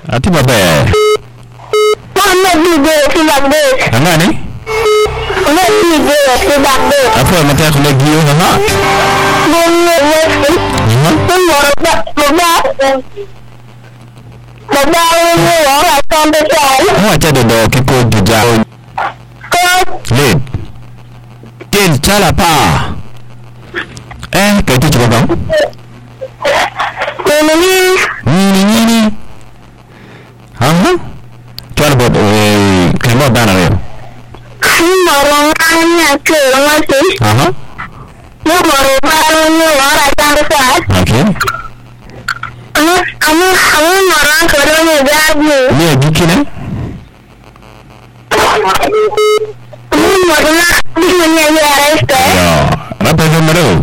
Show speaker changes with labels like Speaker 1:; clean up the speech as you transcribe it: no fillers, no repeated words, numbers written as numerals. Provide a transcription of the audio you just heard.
Speaker 1: Ati babe.
Speaker 2: Muhammad Bide fi Baghdad.
Speaker 1: Angani?
Speaker 2: Muhammad Bide fi Baghdad.
Speaker 1: Apa mata aku lagi yo ha? Acha dodo kiko juja. Lid. Til chala pa. Kayak itu coba bang. Ini. Aha. Coba buat kemo dana ya.
Speaker 2: Morongnya ke masih.
Speaker 1: Aha.
Speaker 2: Yo morongnya orang besar.
Speaker 1: Oke.
Speaker 2: Kamu morong kalau ni jadi.
Speaker 1: Ni gikine?